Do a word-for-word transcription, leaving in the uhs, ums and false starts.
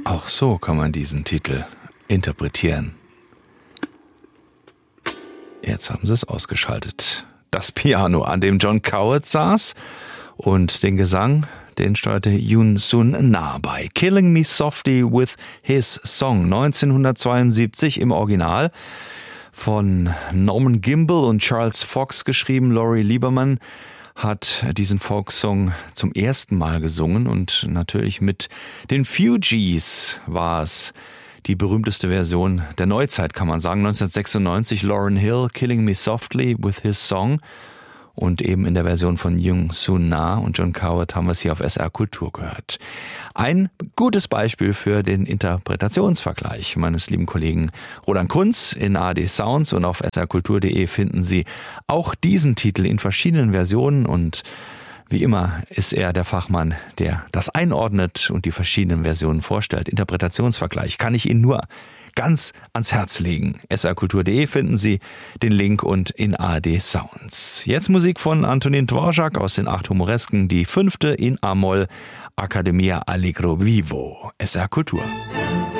Auch so kann man diesen Titel interpretieren. Jetzt haben sie es ausgeschaltet. Das Piano, an dem John Coward saß, und den Gesang, den steuerte Yoon Sun Na bei. Killing Me Softly with His Song, neunzehnhundertzweiundsiebzig im Original, von Norman Gimbel und Charles Fox geschrieben. Laurie Lieberman hat diesen Folksong zum ersten Mal gesungen, und natürlich mit den Fugees war es die berühmteste Version der Neuzeit, kann man sagen. neunzehnhundertsechsundneunzig Lauryn Hill, Killing Me Softly with His Song, und eben in der Version von Yoon Sun Na und John Coward haben wir es hier auf S R Kultur gehört. Ein gutes Beispiel für den Interpretationsvergleich meines lieben Kollegen Roland Kunz in A R D Sounds, und auf s r kultur punkt de finden Sie auch diesen Titel in verschiedenen Versionen, und wie immer ist er der Fachmann, der das einordnet und die verschiedenen Versionen vorstellt. Interpretationsvergleich kann ich Ihnen nur ganz ans Herz legen. s r kultur punkt de finden Sie den Link und in A R D Sounds. Jetzt Musik von Antonin Dvorak aus den acht Humoresken, die fünfte in A-Moll, Accademia Allegro Vivo. S R Kultur.